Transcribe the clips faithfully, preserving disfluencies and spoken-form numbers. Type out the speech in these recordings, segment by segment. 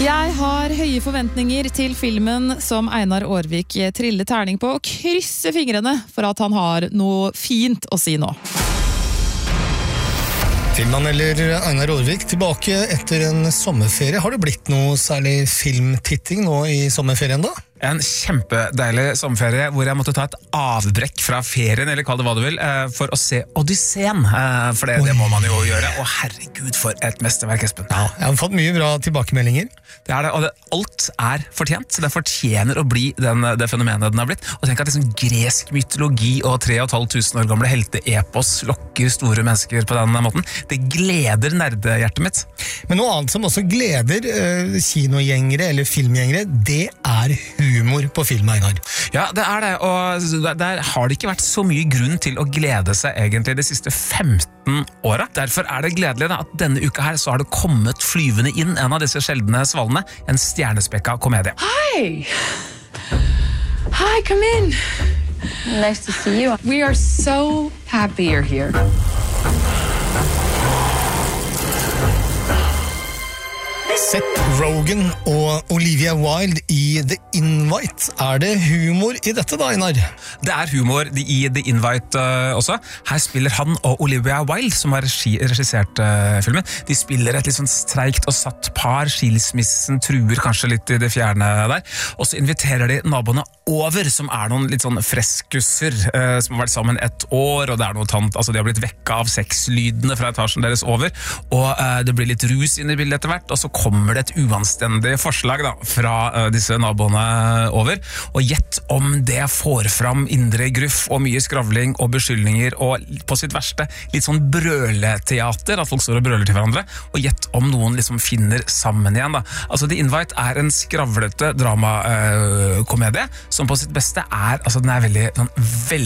Jeg har høye forventninger til filmen som Einar Aarvik triller terning på og krysser fingrene for at han har noe fint å si nå. Filmanmelder Einar Aarvik tilbake etter en sommerferie. Har det blitt noe særlig filmtitting nå i sommerferien da? En kjempedeilig sommerferie hvor jeg måtte ta et avbrekk fra ferien, eller kall det hva du vil, for å se Odysseen. For det, det må man jo gjøre. Og herregud, for et mesterverk, Espen. Ja, jeg har fått mye bra tilbakemeldinger. Det er det, og det, alt er fortjent. Det fortjener å bli den, det fenomenet den har blitt. Og tenk at liksom, gresk mytologi og tre og et halvt tusen år gamle helteepos lokker store mennesker på den måten. Det gleder nerdehjertet mitt. Men noe annet som også gleder uh, kinogjengere eller filmgjengere, det er humor på film, Einar. Ja, det er det, og der har det ikke vært så mye grunn til å glede seg egentlig de siste femten åra. Derfor er det gledelig da, at denne uka her så har det kommet flyvende inn en av disse sjeldne svalene, en stjernespekka komedie. Hi! Hi, come in! Nice to see you. We are so happy you're here. Seth Rogen og Olivia Wilde i The Invite. Er det humor i dette da, Einar? Det er humor i The Invite uh, også. Her spiller han og Olivia Wilde, som har regi regissert uh, filmen. De spiller et litt sånn streikt og satt par. Skilsmissen truer kanskje litt i det fjerne der. Og så inviterer de naboene over, som er noen litt sånn freskusser, uh, som har vært sammen ett år, og det er noe tant, altså de har blitt vekka av sexlydene fra etasjen deres over, og uh, det blir litt rus inn i bildet etter hvert, og så kommer det et uanstendig forslag da, fra uh, disse naboene over, og gjett om det får fram indre gruff og mye skravling og beskyldninger, og på sitt verste litt sånn brøleteater, at folk står og brøler til hverandre, og gjett om noen liksom finner sammen igjen da. Altså The Invite er en skravlete dramakomedie, uh, som på sitt beste er, altså den er veldig sånn,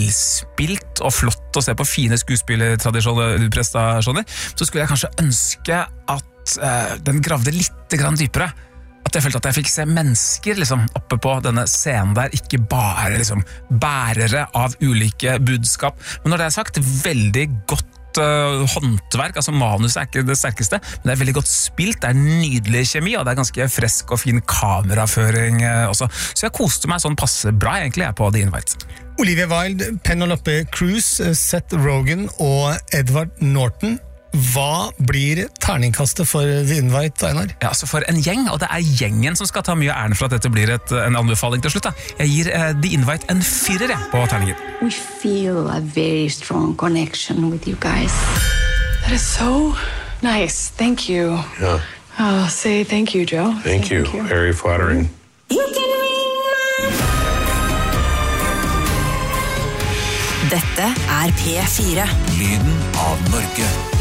velspilt og flott å se på fine skuespillertradisjoner, prestasjoner, så skulle jeg kanskje ønske at uh, den gravde litt grann dypere, at jeg følte at jeg fikk se mennesker liksom, oppe på denne scenen der, ikke bare liksom, bærere av ulike budskap, men når det er sagt, veldig godt Uh, håndverk, altså manuset er ikke det sterkeste, men det er veldig godt spilt, det er nydelig kjemi, og det er ganske fresk og fin kameraføring uh, også, så jeg koste meg sånn passe bra egentlig jeg på The Invite. Olivia Wilde, Penelope Cruz, Seth Rogen og Edward Norton. Hva blir terningkastet for The Invite, Einar? Ja, altså for en gjeng, og det er gjengen som skal ta mye æren for at dette blir et, en anbefaling til slutt da. Jeg gir uh, The Invite en firer på terningen. We feel a very strong connection with you guys. That is so nice. Thank you. Yeah. I'll say thank you, Joe. Thank say you. Thank you. Very flattering. You can ring my... Dette er P fire. Lyden av Norge.